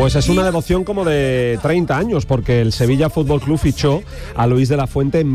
Pues es una devoción como de 30 años, porque el Sevilla Fútbol Club fichó a Luis de la Fuente en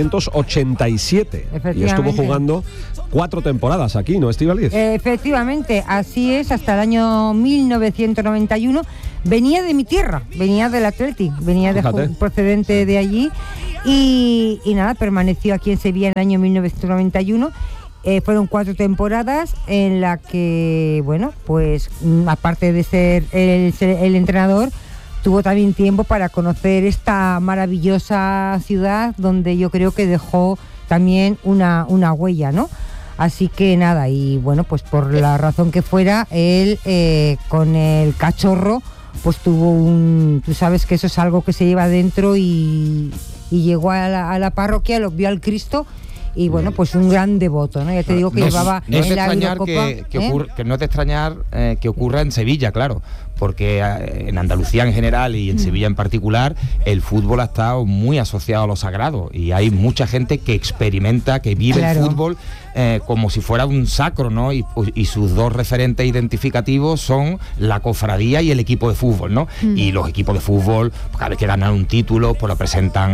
1987 y estuvo jugando 4 temporadas aquí, ¿no, Estíbaliz? Efectivamente, así es, hasta el año 1991. Venía de mi tierra, venía del Athletic, venía procedente de allí y nada, permaneció aquí en Sevilla en el año 1991. Fueron 4 temporadas en la que, bueno, pues aparte de ser el entrenador, tuvo también tiempo para conocer esta maravillosa ciudad donde yo creo que dejó también una huella, ¿no? Así que nada, y bueno, pues por la razón que fuera, él con el Cachorro, pues tuvo tú sabes que eso es algo que se lleva dentro y llegó a la parroquia, lo vio al Cristo. Y bueno, pues un gran devoto, ¿no? Ya te digo que llevaba en la Eurocopa. Que no es de extrañar que ocurra en Sevilla, claro, porque en Andalucía en general y en Sevilla en particular, el fútbol ha estado muy asociado a lo sagrado y hay mucha gente que experimenta, que vive el fútbol como si fuera un sacro, ¿no? Y sus 2 referentes identificativos son la cofradía y el equipo de fútbol, ¿no? Y los equipos de fútbol, cada vez que ganan un título, pues lo presentan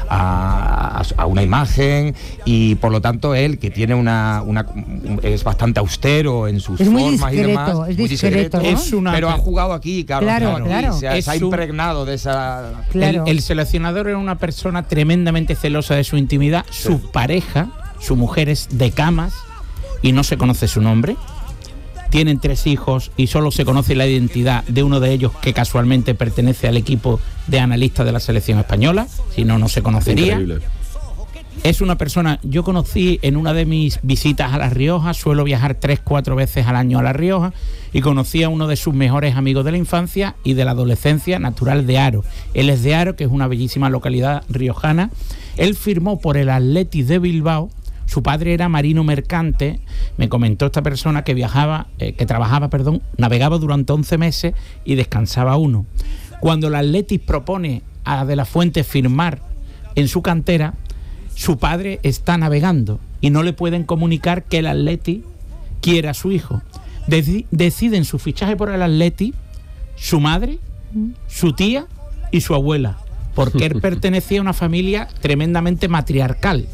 a una imagen, y por lo tanto él, que tiene es bastante austero en sus formas y demás, es muy discreto, ¿no? Pero ha jugado aquí, claro. Se ha impregnado de esa... Claro. El seleccionador era una persona tremendamente celosa de su intimidad. Sí. Su pareja, su mujer, es de Camas y no se conoce su nombre. Tienen 3 hijos y solo se conoce la identidad de uno de ellos, que casualmente pertenece al equipo de analistas de la selección española, si no, no se conocería. Increíble. Es una persona, yo conocí en una de mis visitas a La Rioja, suelo viajar 3-4 veces al año a La Rioja, y conocí a uno de sus mejores amigos de la infancia y de la adolescencia, natural de Haro. Él es de Haro, que es una bellísima localidad riojana. Él firmó por el Athletic de Bilbao. Su padre era marino mercante. Me comentó esta persona que navegaba durante 11 meses y descansaba 1. Cuando el Athletic propone a De la Fuente firmar en su cantera, su padre está navegando y no le pueden comunicar que el Athletic quiere a su hijo. Deciden su fichaje por el Athletic su madre, su tía y su abuela, porque él pertenecía a una familia tremendamente matriarcal.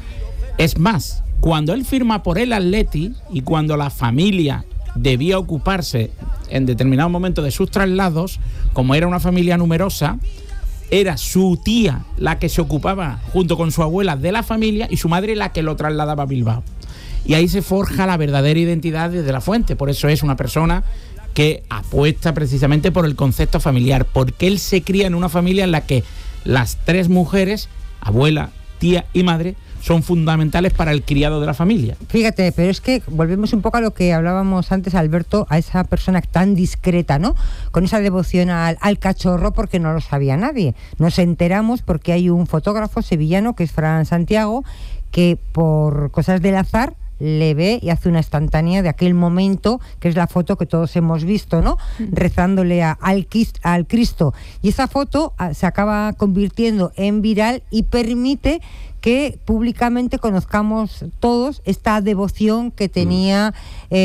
Es más, cuando él firma por el Athletic y cuando la familia debía ocuparse en determinado momento de sus traslados, como era una familia numerosa, era su tía la que se ocupaba junto con su abuela de la familia y su madre la que lo trasladaba a Bilbao. Y ahí se forja la verdadera identidad de De la Fuente. Por eso es una persona que apuesta precisamente por el concepto familiar, porque él se cría en una familia en la que las 3 mujeres, abuela, tía y madre, son fundamentales para el criado de la familia. Fíjate, pero es que volvemos un poco a lo que hablábamos antes, Alberto, a esa persona tan discreta, ¿no? Con esa devoción al Cachorro, porque no lo sabía nadie. Nos enteramos porque hay un fotógrafo sevillano, que es Fran Santiago, que por cosas del azar le ve y hace una instantánea de aquel momento, que es la foto que todos hemos visto, ¿no? Rezándole al Cristo. Y esa foto se acaba convirtiendo en viral y permite que públicamente conozcamos todos esta devoción que tenía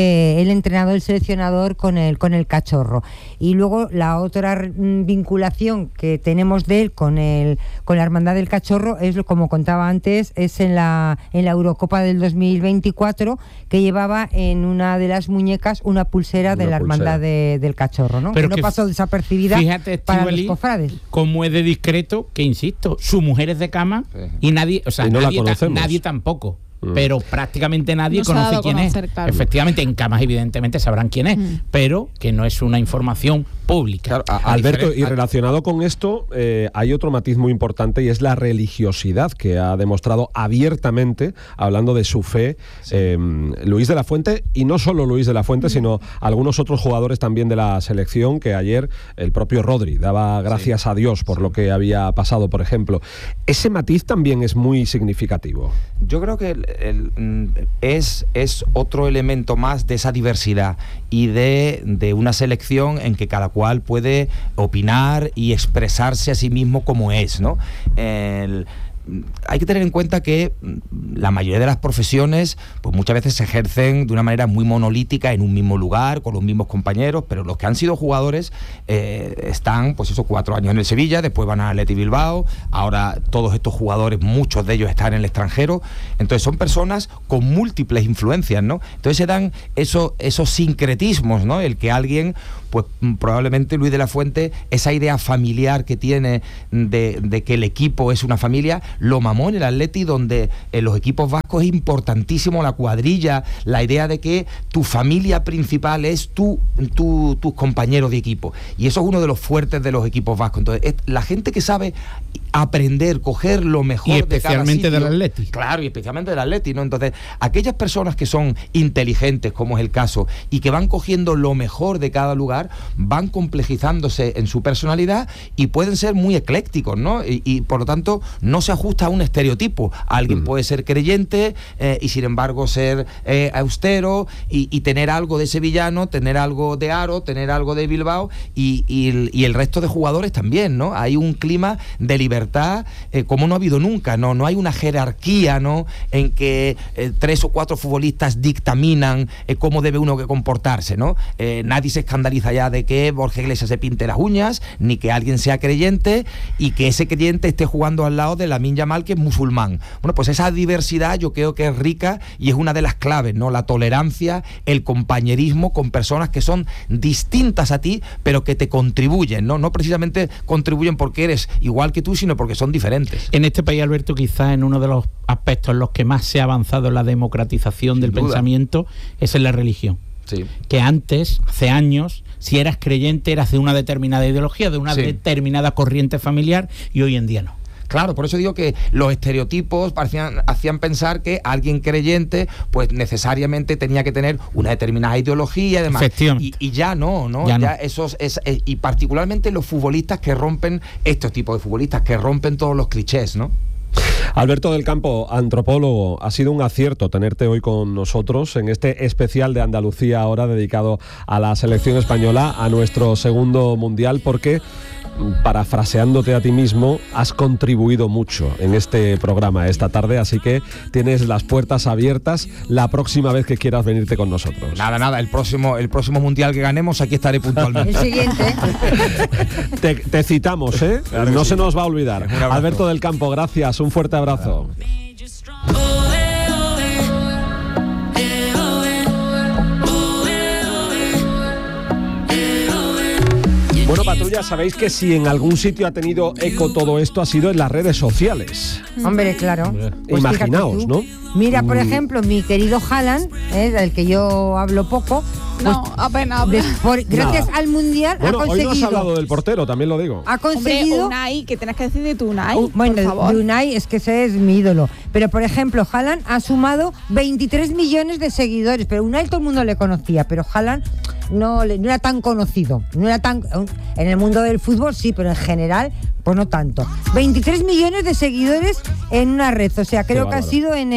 el entrenador, el seleccionador con el Cachorro. Y luego la otra vinculación que tenemos de él con la Hermandad del Cachorro es, como contaba antes, es en la Eurocopa del 2024, que llevaba en una de las muñecas una pulsera de la Hermandad del Cachorro, ¿no? Pero que no pasó desapercibida, fíjate, para los cofrades. Como es de discreto, que insisto, su mujer es de Cama y nadie, o sea, no nadie tampoco. Pero prácticamente nadie conoce quién es. Claro. Efectivamente, en Camas evidentemente sabrán quién es, pero que no es una información pública. Claro, Alberto, y relacionado con esto, hay otro matiz muy importante, y es la religiosidad que ha demostrado abiertamente, hablando de su fe, Luis de la Fuente, y no solo Luis de la Fuente, sino algunos otros jugadores también de la selección, que ayer el propio Rodri daba gracias a Dios por lo que había pasado, por ejemplo. Ese matiz también es muy significativo. Yo creo que es otro elemento más de esa diversidad y de una selección en que cada cual puede opinar y expresarse a sí mismo como es, ¿no? hay que tener en cuenta que la mayoría de las profesiones pues muchas veces se ejercen de una manera muy monolítica en un mismo lugar, con los mismos compañeros, pero los que han sido jugadores están pues esos 4 años en el Sevilla, después van a Athletic Bilbao, ahora todos estos jugadores, muchos de ellos están en el extranjero, entonces son personas con múltiples influencias, ¿no? Entonces se dan esos sincretismos, ¿no? El que alguien, pues probablemente Luis de la Fuente, esa idea familiar que tiene de que el equipo es una familia, lo mamó en el Atleti, donde en los equipos vascos es importantísimo la cuadrilla, la idea de que tu familia principal es tus compañeros de equipo, y eso es uno de los fuertes de los equipos vascos. Entonces la gente que sabe aprender, coger lo mejor y de cada sitio, del Atleti. claro, y especialmente del Atleti, ¿no? Entonces aquellas personas que son inteligentes, como es el caso, y que van cogiendo lo mejor de cada lugar, van complejizándose en su personalidad y pueden ser muy eclécticos, ¿no? Y por lo tanto no se ajusta a un estereotipo. Alguien puede ser creyente y sin embargo ser austero y tener algo de sevillano, tener algo de Aro, tener algo de Bilbao y el resto de jugadores también, ¿no? Hay un clima de libertad como no ha habido nunca, ¿no? No hay una jerarquía, ¿no? En que 3 o 4 futbolistas dictaminan cómo debe uno que comportarse, ¿no? Nadie se escandaliza ya de que Borja Iglesias se pinte las uñas, ni que alguien sea creyente y que ese creyente esté jugando al lado de Lamine Yamal, que es musulmán. Bueno, pues esa diversidad yo creo que es rica y es una de las claves, ¿no? La tolerancia, el compañerismo con personas que son distintas a ti, pero que te contribuyen, ¿no? No precisamente contribuyen porque eres igual que tú, sino porque son diferentes. En este país, Alberto, quizás en uno de los aspectos en los que más se ha avanzado en la democratización del pensamiento es en la religión. Sí. Que antes, hace años, si eras creyente eras de una determinada ideología, de una determinada corriente familiar, y hoy en día no. Claro, por eso digo que los estereotipos hacían pensar que alguien creyente pues necesariamente tenía que tener una determinada ideología y demás. Y ya no. Ya y particularmente los futbolistas que rompen, estos tipos de futbolistas que rompen todos los clichés, ¿no? Alberto del Campo, antropólogo, ha sido un acierto tenerte hoy con nosotros en este especial de Andalucía ahora dedicado a la selección española, a nuestro segundo mundial, porque, parafraseándote a ti mismo, has contribuido mucho en este programa esta tarde, así que tienes las puertas abiertas la próxima vez que quieras venirte con nosotros. Nada, el próximo mundial que ganemos, aquí estaré puntualmente. El siguiente. Te citamos, ¿eh? Claro no sí. se nos va a olvidar. Alberto del Campo, gracias, un fuerte abrazo. Bueno, Patrulla, sabéis que si en algún sitio ha tenido eco todo esto ha sido en las redes sociales. Hombre, claro. Pues imaginaos, ¿no? Mira, por ejemplo, mi querido Haaland, del que yo hablo poco. No, apenas. Gracias al Mundial bueno, ha conseguido... hoy no has hablado del portero, también lo digo. Ha conseguido... Hombre, Unai, ¿qué tenés que decir de tu Unai? Bueno, por favor. de Unai es que ese es mi ídolo. Pero, por ejemplo, Haaland ha sumado 23 millones de seguidores. Pero Unai todo el mundo le conocía, pero Haaland no era tan conocido. No era tan... En el mundo del fútbol sí, pero en general, pues no tanto. 23 millones de seguidores en una red. O sea, creo que ha sido en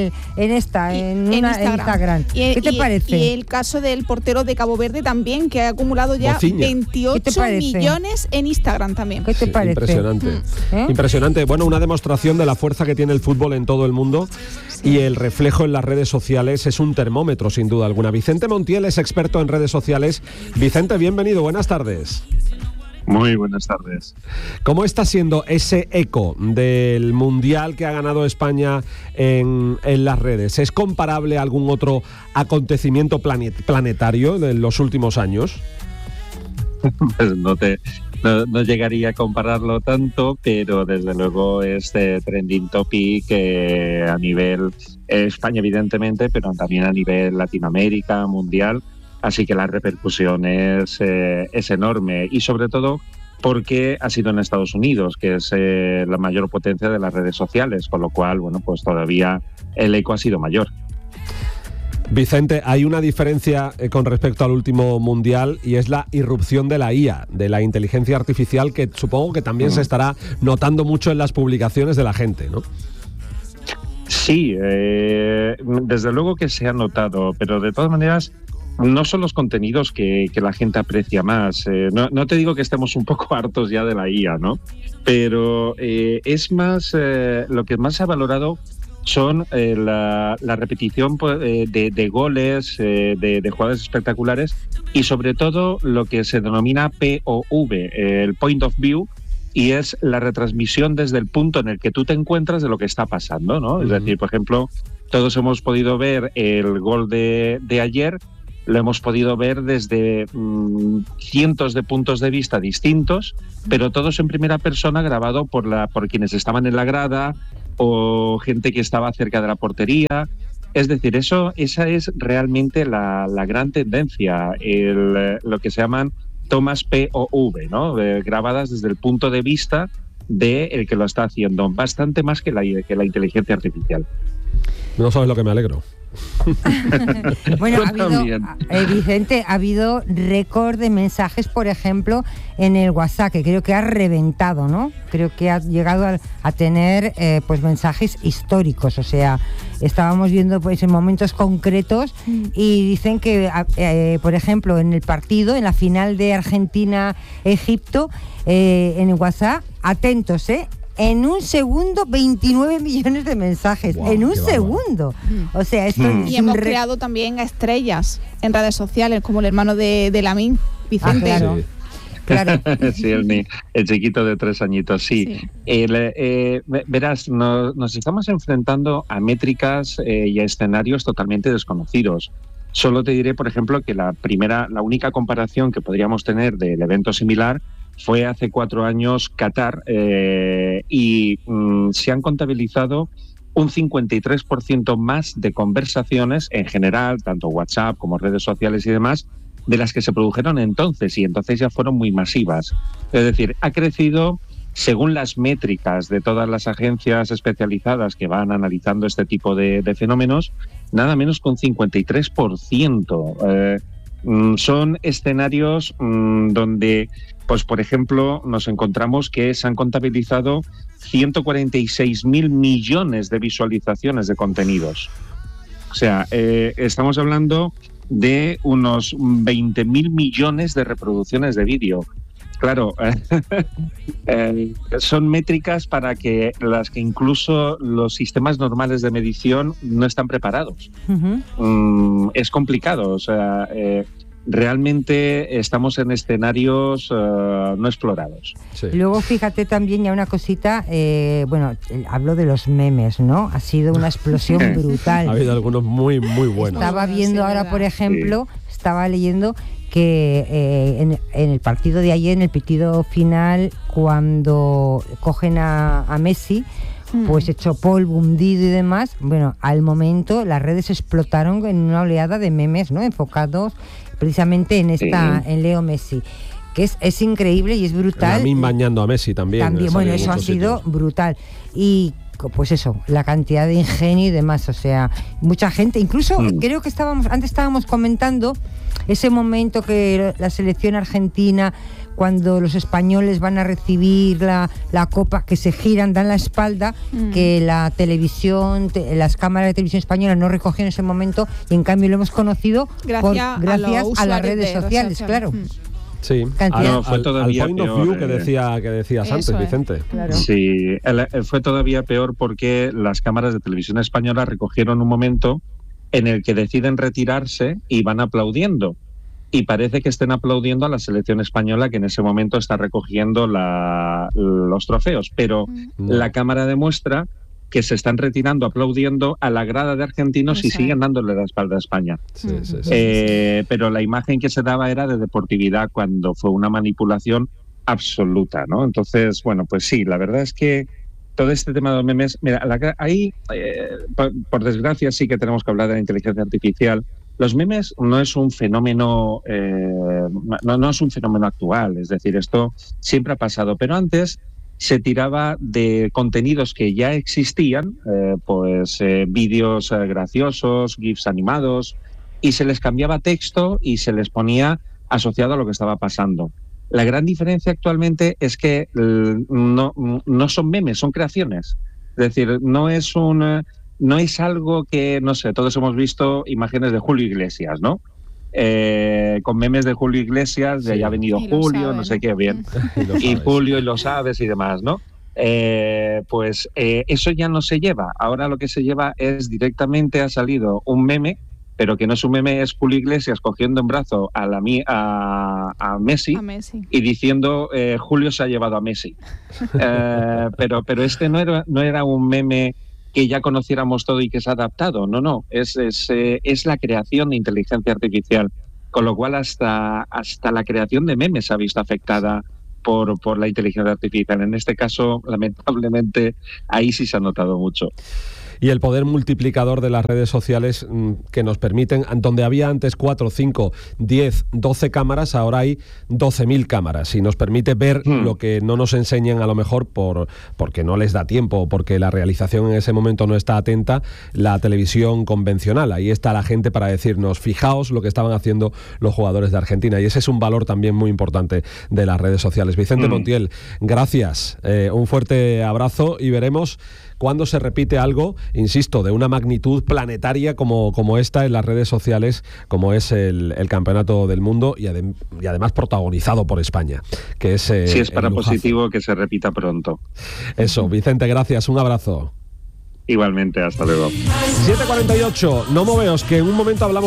Instagram. ¿Qué te parece? Y el caso del portero de Cabo Verde también, que ha acumulado ya Bociña. 28 millones en Instagram también. ¿Qué te parece? Impresionante. Impresionante. Bueno, una demostración de la fuerza que tiene el fútbol en todo el mundo y el reflejo en las redes sociales es un termómetro, sin duda alguna. Vicente Montiel es experto en redes sociales. Vicente, bienvenido, buenas tardes. Muy buenas tardes. ¿Cómo está siendo ese eco del Mundial que ha ganado España en las redes? ¿Es comparable a algún otro acontecimiento planetario de los últimos años? Pues no llegaría a compararlo tanto, pero desde luego es trending topic a nivel España, evidentemente, pero también a nivel Latinoamérica, mundial. Así que la repercusión es enorme y sobre todo porque ha sido en Estados Unidos, que es la mayor potencia de las redes sociales, con lo cual, bueno, pues todavía el eco ha sido mayor. Vicente, hay una diferencia con respecto al último mundial y es la irrupción de la IA, de la inteligencia artificial, que supongo que también se estará notando mucho en las publicaciones de la gente, ¿no? Sí, desde luego que se ha notado, pero de todas maneras no son los contenidos que la gente aprecia más. No te digo que estemos un poco hartos ya de la IA, ¿no? Pero es más, lo que más se ha valorado son la repetición de goles, de jugadas espectaculares y sobre todo lo que se denomina POV, el Point of View, y es la retransmisión desde el punto en el que tú te encuentras de lo que está pasando, ¿no? Es decir, por ejemplo, todos hemos podido ver el gol de ayer, lo hemos podido ver desde cientos de puntos de vista distintos, pero todos en primera persona, grabado por quienes estaban en la grada o gente que estaba cerca de la portería. Es decir, esa es realmente la gran tendencia, lo que se llaman tomas POV, ¿no? Grabadas desde el punto de vista del que lo está haciendo, bastante más que la inteligencia artificial. No sabes lo que me alegro. Bueno, Vicente, ha habido récord de mensajes, por ejemplo, en el WhatsApp, que creo que ha reventado, ¿no? Creo que ha llegado a tener pues mensajes históricos, o sea, estábamos viendo pues en momentos concretos y dicen que, por ejemplo, en el partido, en la final de Argentina-Egipto, en el WhatsApp, atentos, en un segundo 29 millones de mensajes, wow, en un segundo. O sea, esto y hemos creado también a estrellas en redes sociales, como el hermano de Lamine, Vicente. Claro. Sí. Claro. Sí, el chiquito de 3 añitos, sí. Verás, nos estamos enfrentando a métricas y a escenarios totalmente desconocidos. Solo te diré, por ejemplo, que la única comparación que podríamos tener del evento similar fue hace 4 años Qatar y se han contabilizado un 53% más de conversaciones en general, tanto WhatsApp como redes sociales y demás, de las que se produjeron entonces, y entonces ya fueron muy masivas. Es decir, ha crecido, según las métricas de todas las agencias especializadas que van analizando este tipo de fenómenos, nada menos que un 53%. Son escenarios donde, pues por ejemplo, nos encontramos que se han contabilizado 146.000 millones de visualizaciones de contenidos. O sea, estamos hablando de unos 20.000 millones de reproducciones de vídeo. Claro, son métricas para las que incluso los sistemas normales de medición no están preparados. Es complicado, o sea, realmente estamos en escenarios no explorados. Sí. Luego fíjate también ya una cosita, hablo de los memes, ¿no? Ha sido una explosión brutal. Ha habido algunos muy, muy buenos. Estaba viendo ahora, por ejemplo, estaba leyendo que en el partido de ayer, en el pitido final, cuando cogen a Messi, pues hecho polvo, hundido y demás, bueno, al momento las redes explotaron en una oleada de memes, ¿no? Enfocados precisamente en en Leo Messi, que es increíble y es brutal. Lamine bañando a Messi también. Bueno, eso ha sido brutal. Y pues eso, la cantidad de ingenio y demás, o sea, mucha gente, incluso creo que antes estábamos comentando ese momento que la selección argentina, cuando los españoles van a recibir la copa, que se giran, dan la espalda, que la televisión, las cámaras de televisión española no recogieron ese momento, y en cambio lo hemos conocido gracias a las redes sociales, claro. Sí, fue todavía al point of view que decías antes, Vicente. Claro. Sí, fue todavía peor porque las cámaras de televisión española recogieron un momento en el que deciden retirarse y van aplaudiendo. Y parece que estén aplaudiendo a la selección española, que en ese momento está recogiendo los trofeos. Pero la cámara demuestra que se están retirando aplaudiendo a la grada de argentinos y siguen dándole la espalda a España. Sí. Pero la imagen que se daba era de deportividad, cuando fue una manipulación absoluta, ¿no? Entonces, bueno, pues sí, la verdad es que todo este tema de los memes, mira, ahí, por desgracia, sí que tenemos que hablar de la inteligencia artificial. Los memes no es un fenómeno, no es un fenómeno actual, es decir, esto siempre ha pasado, pero antes se tiraba de contenidos que ya existían, vídeos graciosos, GIFs animados, y se les cambiaba texto y se les ponía asociado a lo que estaba pasando. La gran diferencia actualmente es que no son memes, son creaciones. Es decir, no es algo que, no sé, todos hemos visto imágenes de Julio Iglesias, ¿no? con memes de Julio Iglesias, de Sí. ya ha venido Y lo Julio, sabe, no ¿no? sé qué, bien. Y Julio y lo sabes y demás, ¿no? Eso ya no se lleva. Ahora lo que se lleva es directamente ha salido un meme, pero que no es un meme, es Julio Iglesias cogiendo en brazo a Messi A Messi. y diciendo Julio se ha llevado a Messi. Pero este no era un meme que ya conociéramos todo y que se ha adaptado. No, es la creación de inteligencia artificial, con lo cual hasta la creación de memes se ha visto afectada por la inteligencia artificial. En este caso, lamentablemente, ahí sí se ha notado mucho. Y el poder multiplicador de las redes sociales que nos permiten, donde había antes 4, 5, 10, 12 cámaras, ahora hay 12.000 cámaras y nos permite ver lo que no nos enseñan a lo mejor porque no les da tiempo o porque la realización en ese momento no está atenta, la televisión convencional. Ahí está la gente para decirnos, fijaos lo que estaban haciendo los jugadores de Argentina, y ese es un valor también muy importante de las redes sociales. Vicente Montiel, gracias, un fuerte abrazo y veremos cuando se repite algo, insisto, de una magnitud planetaria como esta en las redes sociales, como es el Campeonato del Mundo y además protagonizado por España, que es Si es para el lujazo. positivo, que se repita pronto. Eso, Vicente, gracias, un abrazo. Igualmente, hasta luego. 7:48, no moveos, que en un momento hablamos